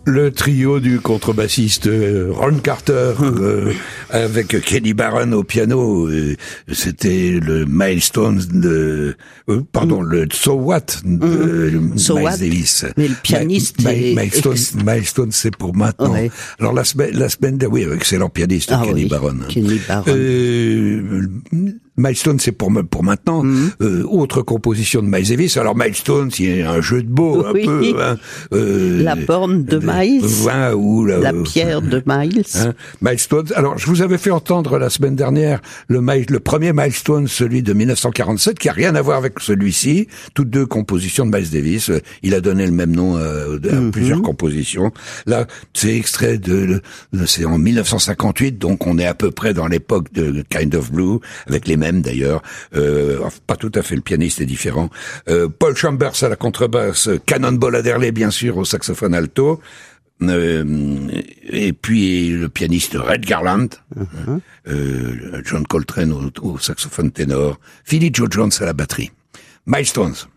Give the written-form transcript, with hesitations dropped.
Le trio du contrebassiste Ron Carter avec Kenny Barron au piano, c'était le Milestone le So What de Miles Davis. Mais le pianiste Milestone, c'est pour maintenant. Ouais. Alors la semaine dernière, oui, excellent pianiste Kenny Barron. Kenny Barron. Milestone, c'est pour maintenant. Autre composition de Miles Davis. Alors Milestone, c'est un jeu de mots un peu. Hein, la borne de Miles. Ou la pierre de Miles. Milestone. Alors, je vous avais fait entendre la semaine dernière le premier Milestone, celui de 1947, qui a rien à voir avec celui-ci. Toutes deux compositions de Miles Davis. Il a donné le même nom à plusieurs compositions. Là, c'est extrait c'est en 1958, donc on est à peu près dans l'époque de Kind of Blue, avec les mêmes d'ailleurs. Pas tout à fait, le pianiste est différent. Paul Chambers à la contrebasse, Cannonball Adderley bien sûr au saxophone alto. Et puis le pianiste Red Garland, John Coltrane au saxophone ténor, Philly Joe Jones à la batterie. Milestones.